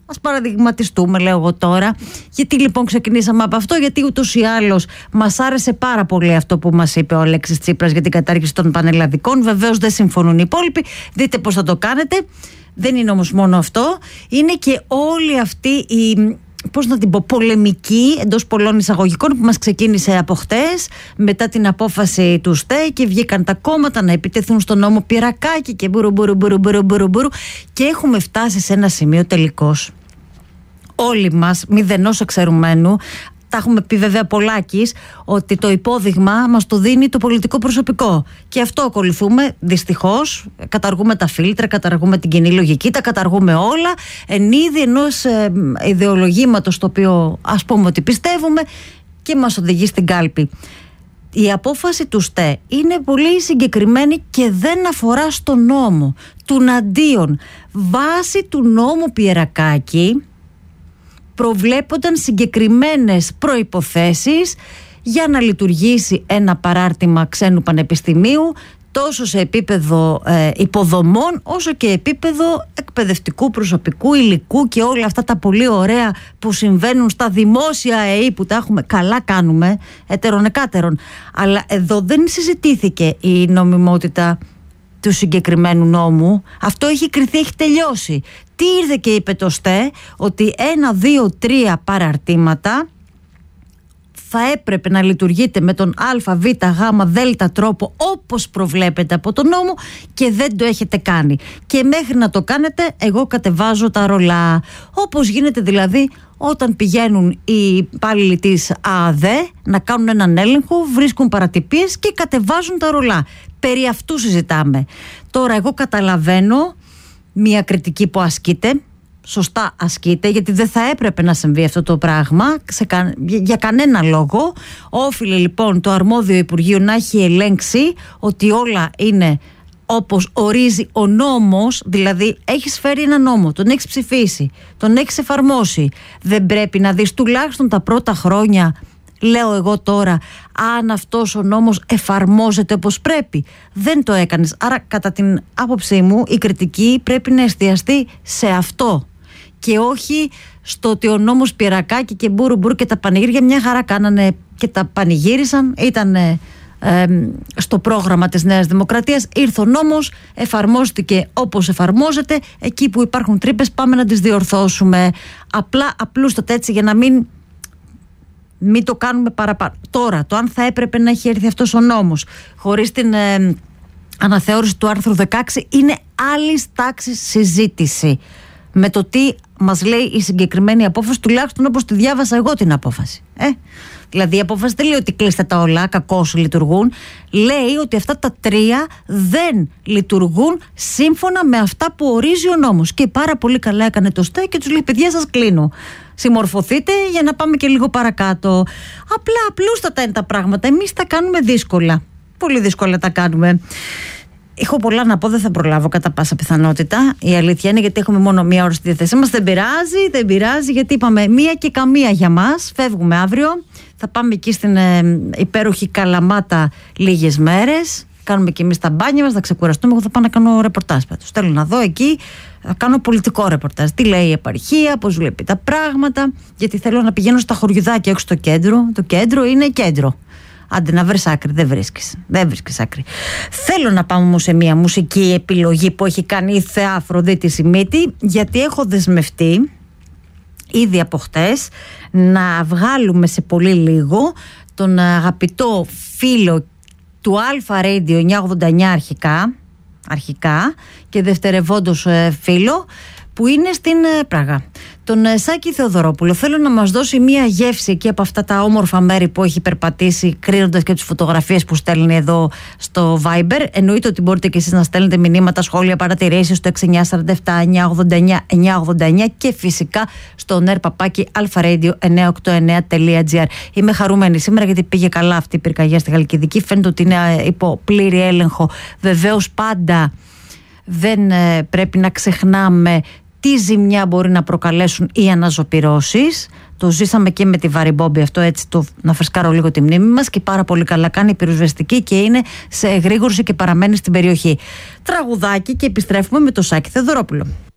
Ας παραδειγματιστούμε, λέω εγώ τώρα. Γιατί λοιπόν ξεκινήσαμε από αυτό? Γιατί ούτως ή άλλως μας άρεσε πάρα πολύ αυτό που μας είπε ο Αλέξης Τσίπρας για την κατάργηση των πανελλαδικών. Βεβαίως δεν συμφωνούν οι υπόλοιποι. Δείτε πώς θα το κάνετε. Δεν είναι όμως μόνο αυτό. Είναι και όλη αυτή η, πώς να την πω, πολεμική εντός πολλών εισαγωγικών που μας ξεκίνησε από χτες μετά την απόφαση του ΣΤΕ και βγήκαν τα κόμματα να επιτεθούν στον νόμο Πυρακάκη και μπουρου και έχουμε φτάσει σε ένα σημείο τελικώς όλοι μας μηδενός εξαιρουμένου. Τα έχουμε πει βέβαια πολλάκις ότι το υπόδειγμα μας το δίνει το πολιτικό προσωπικό. Και αυτό ακολουθούμε δυστυχώς. Καταργούμε τα φίλτρα, καταργούμε την κοινή λογική, τα καταργούμε όλα εν είδη ενός ιδεολογήματος το οποίο ας πούμε ότι πιστεύουμε και μας οδηγεί στην κάλπη. Η απόφαση του ΣΤΕ είναι πολύ συγκεκριμένη και δεν αφορά στο νόμο. Τουναντίον, βάσει του νόμου Πιερακάκη προβλέπονταν συγκεκριμένες προϋποθέσεις για να λειτουργήσει ένα παράρτημα ξένου πανεπιστημίου τόσο σε επίπεδο υποδομών όσο και επίπεδο εκπαιδευτικού προσωπικού, υλικού και όλα αυτά τα πολύ ωραία που συμβαίνουν στα δημόσια ΕΕ που τα έχουμε. Καλά κάνουμε, έτερον εκάτερον. Αλλά εδώ δεν συζητήθηκε η νομιμότητα του συγκεκριμένου νόμου. Αυτό έχει κριθεί, έχει τελειώσει. Τι ήρθε και είπε το ΣΤΕ? Ότι 1, 2, 3 παραρτήματα θα έπρεπε να λειτουργείτε με τον α, β, γ, δ τρόπο όπως προβλέπετε από τον νόμο και δεν το έχετε κάνει. Και μέχρι να το κάνετε εγώ κατεβάζω τα ρολά. Όπως γίνεται δηλαδή όταν πηγαίνουν οι υπάλληλοι της ΑΑΔΕ να κάνουν έναν έλεγχο, βρίσκουν παρατυπίες και κατεβάζουν τα ρολά. Περί αυτού συζητάμε. Τώρα εγώ καταλαβαίνω μια κριτική που ασκείται, σωστά ασκείται, γιατί δεν θα έπρεπε να συμβεί αυτό το πράγμα για κανένα λόγο. Όφιλε λοιπόν το αρμόδιο Υπουργείο να έχει ελέγξει ότι όλα είναι όπως ορίζει ο νόμος, δηλαδή έχεις φέρει ένα νόμο, τον έχεις ψηφίσει, τον έχεις εφαρμόσει. Δεν πρέπει να δεις τουλάχιστον τα πρώτα χρόνια, λέω εγώ τώρα, αν αυτός ο νόμος εφαρμόζεται όπως πρέπει? Δεν το έκανες. Άρα κατά την άποψή μου η κριτική πρέπει να εστιαστεί σε αυτό και όχι στο ότι ο νόμος Πιερακάκη και μπουρου και τα πανηγύρια μια χαρά κάνανε και τα πανηγύρισαν, ήταν στο πρόγραμμα της Νέας Δημοκρατίας. Ήρθε ο νόμος, εφαρμόστηκε όπως εφαρμόζεται, εκεί που υπάρχουν τρύπες πάμε να τις διορθώσουμε. Απλούστατα έτσι, για να μην το κάνουμε παραπάνω. Τώρα, το αν θα έπρεπε να έχει έρθει αυτός ο νόμος χωρίς την αναθεώρηση του άρθρου 16 είναι άλλης τάξης συζήτηση με το τι μας λέει η συγκεκριμένη απόφαση, τουλάχιστον όπως τη διάβασα εγώ την απόφαση. Δηλαδή η απόφαση δεν λέει ότι κλείστε τα όλα, κακώς λειτουργούν. Λέει ότι αυτά τα 3 δεν λειτουργούν σύμφωνα με αυτά που ορίζει ο νόμος. Και πάρα πολύ καλά έκανε το ΣΤΕ και τους λέει: παιδιά, σας κλείνω. Συμμορφωθείτε για να πάμε και λίγο παρακάτω. Απλούστατα είναι τα πράγματα. Εμείς τα κάνουμε δύσκολα. Πολύ δύσκολα τα κάνουμε. Έχω πολλά να πω, δεν θα προλάβω κατά πάσα πιθανότητα. Η αλήθεια είναι, γιατί έχουμε μόνο μία ώρα στη διαθέσή μας. Δεν πειράζει, γιατί είπαμε 1 και καμία για μας. Φεύγουμε αύριο. Θα πάμε εκεί στην υπέροχη Καλαμάτα λίγες μέρες. Κάνουμε και εμείς τα μπάνια μας, θα ξεκουραστούμε. Εγώ θα πάω να κάνω ρεπορτάζ. Θέλω να δω εκεί, θα κάνω πολιτικό ρεπορτάζ. Τι λέει η επαρχία, πώς βλέπει τα πράγματα. Γιατί θέλω να πηγαίνω στα χωριουδάκια, όχι στο κέντρο. Το κέντρο είναι κέντρο. Άντε να βρεις άκρη, δεν βρίσκεις άκρη. Θέλω να πάμε όμως σε μια μουσική επιλογή που έχει κάνει η Θεά Αφροδίτη Σιμίτη, γιατί έχω δεσμευτεί ήδη από χτες να βγάλουμε σε πολύ λίγο τον αγαπητό φίλο του Alpha Radio 989 αρχικά και δευτερευόντως φίλο που είναι στην Πράγα, τον Σάκη Θεοδωρόπουλο. Θέλω να μας δώσει μία γεύση εκεί από αυτά τα όμορφα μέρη που έχει περπατήσει, κρίνοντας και τις φωτογραφίες που στέλνει εδώ στο Viber. Εννοείται ότι μπορείτε και εσείς να στέλνετε μηνύματα, σχόλια, παρατηρήσεις στο 6947-989-989 και φυσικά στο nerpapaki-alpharadio989.gr. Είμαι χαρούμενη σήμερα γιατί πήγε καλά αυτή η πυρκαγιά στη Χαλκιδική. Φαίνεται ότι είναι υπό πλήρη έλεγχο. Βεβαίως πάντα δεν πρέπει να ξεχνάμε τι ζημιά μπορεί να προκαλέσουν οι αναζωπυρώσεις. Το ζήσαμε και με τη Βαριμπόμπη αυτό, έτσι να φρεσκάρω λίγο τη μνήμη μας, και πάρα πολύ καλά κάνει η πυροσβεστική και είναι σε εγρήγορση και παραμένει στην περιοχή. Τραγουδάκι και επιστρέφουμε με το Σάκη Θεοδωρόπουλο.